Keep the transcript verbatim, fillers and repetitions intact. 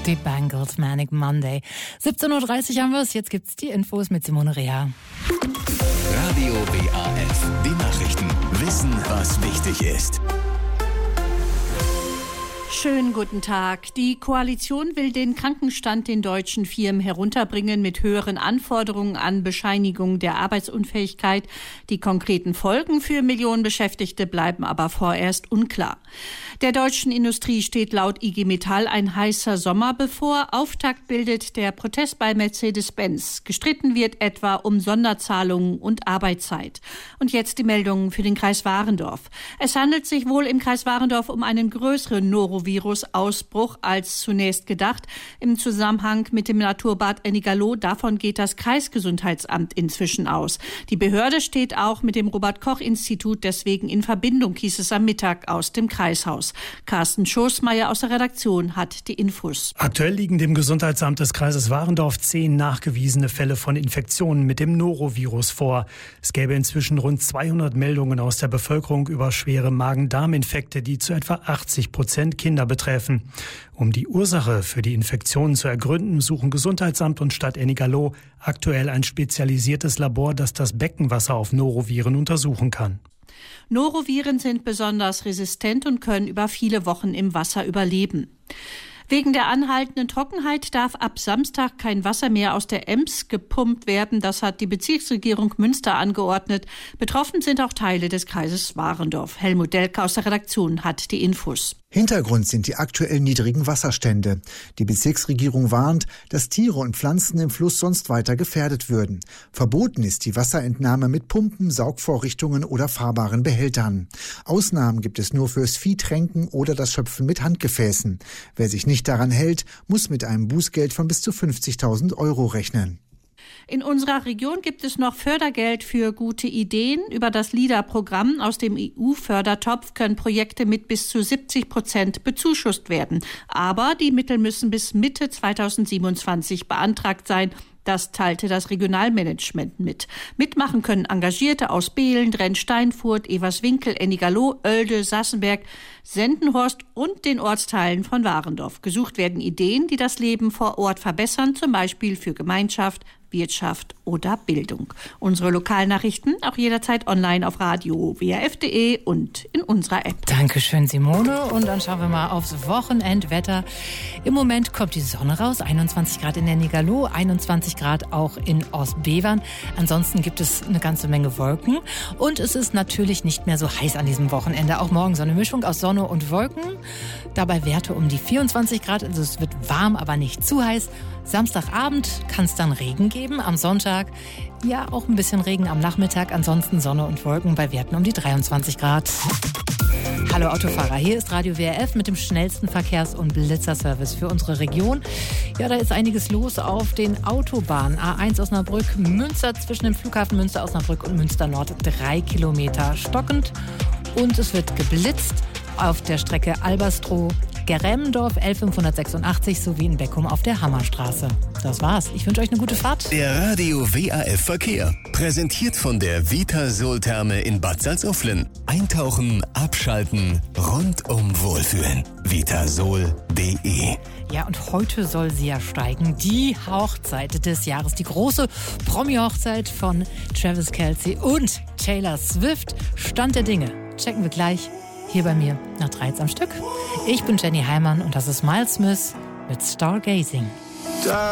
Die Bangles, Manic Monday. siebzehn Uhr dreißig haben wir es. Jetzt gibt's die Infos mit Simone Rea. Radio W A F. Die Nachrichten. Wissen, was wichtig ist. Schönen guten Tag. Die Koalition will den Krankenstand den deutschen Firmen herunterbringen mit höheren Anforderungen an Bescheinigung der Arbeitsunfähigkeit. Die konkreten Folgen für Millionen Beschäftigte bleiben aber vorerst unklar. Der deutschen Industrie steht laut I G Metall ein heißer Sommer bevor. Auftakt bildet der Protest bei Mercedes-Benz. Gestritten wird etwa um Sonderzahlungen und Arbeitszeit. Und jetzt die Meldungen für den Kreis Warendorf. Es handelt sich wohl im Kreis Warendorf um einen größeren Norovirus-Ausbruch als zunächst gedacht. Im Zusammenhang mit dem Naturbad Ennigerloh, davon geht das Kreisgesundheitsamt inzwischen aus. Die Behörde steht auch mit dem Robert-Koch-Institut deswegen in Verbindung, hieß es am Mittag aus dem Kreishaus. Carsten Schoßmeier aus der Redaktion hat die Infos. Aktuell liegen dem Gesundheitsamt des Kreises Warendorf zehn nachgewiesene Fälle von Infektionen mit dem Norovirus vor. Es gäbe inzwischen rund zweihundert Meldungen aus der Bevölkerung über schwere Magen-Darm-Infekte, die zu etwa achtzig Prozent Kinder betreffen. Um die Ursache für die Infektionen zu ergründen, suchen Gesundheitsamt und Stadt Ennigerloh aktuell ein spezialisiertes Labor, das das Beckenwasser auf Noroviren untersuchen kann. Noroviren sind besonders resistent und können über viele Wochen im Wasser überleben. Wegen der anhaltenden Trockenheit darf ab Samstag kein Wasser mehr aus der Ems gepumpt werden. Das hat die Bezirksregierung Münster angeordnet. Betroffen sind auch Teile des Kreises Warendorf. Helmut Delke aus der Redaktion hat die Infos. Hintergrund sind die aktuell niedrigen Wasserstände. Die Bezirksregierung warnt, dass Tiere und Pflanzen im Fluss sonst weiter gefährdet würden. Verboten ist die Wasserentnahme mit Pumpen, Saugvorrichtungen oder fahrbaren Behältern. Ausnahmen gibt es nur fürs Viehtränken oder das Schöpfen mit Handgefäßen. Wer sich nicht daran hält, muss mit einem Bußgeld von bis zu fünfzigtausend Euro rechnen. In unserer Region gibt es noch Fördergeld für gute Ideen. Über das LIDA-Programm aus dem E U-Fördertopf können Projekte mit bis zu siebzig Prozent bezuschusst werden. Aber die Mittel müssen bis Mitte zweitausendsiebenundzwanzig beantragt sein. Das teilte das Regionalmanagement mit. Mitmachen können Engagierte aus Behlen, Drenn-Steinfurt, Everswinkel, Ennigerloh, Oelde, Sassenberg, Sendenhorst und den Ortsteilen von Warendorf. Gesucht werden Ideen, die das Leben vor Ort verbessern, zum Beispiel für Gemeinschaft, Wirtschaft oder Bildung. Unsere Lokalnachrichten auch jederzeit online auf radio w a f punkt d e und in unserer App. Dankeschön, Simone. Und dann schauen wir mal aufs Wochenendwetter. Im Moment kommt die Sonne raus, einundzwanzig Grad in Ennigerloh, einundzwanzig Grad auch in Ostbevern. Ansonsten gibt es eine ganze Menge Wolken. Und es ist natürlich nicht mehr so heiß an diesem Wochenende. Auch morgen so eine Mischung aus Sonne und Wolken. Dabei Werte um die vierundzwanzig Grad. Also es wird warm, aber nicht zu heiß. Samstagabend kann es dann Regen geben. Am Sonntag ja auch ein bisschen Regen am Nachmittag. Ansonsten Sonne und Wolken bei Werten um die dreiundzwanzig Grad. Hallo Autofahrer, hier ist Radio W A F mit dem schnellsten Verkehrs- und Blitzerservice für unsere Region. Ja, da ist einiges los auf den Autobahnen. A eins Osnabrück, Münster zwischen dem Flughafen Münster Osnabrück und Münster Nord. Drei Kilometer stockend. Und es wird geblitzt auf der Strecke Alberstroh Geremmendorf L fünfhundertsechsundachtzig sowie in Beckum auf der Hammerstraße. Das war's. Ich wünsche euch eine gute Fahrt. Der Radio W A F Verkehr. Präsentiert von der Vitasol-Therme in Bad Salzuflen. Eintauchen, abschalten, rundum wohlfühlen. vitasol punkt d e. Ja, und heute soll sie ja steigen. Die Hochzeit des Jahres. Die große Promi-Hochzeit von Travis Kelce und Taylor Swift. Stand der Dinge. Checken wir gleich. Hier bei mir nach drei am Stück. Ich bin Jenny Heimann und das ist Miles Smith mit Stargazing.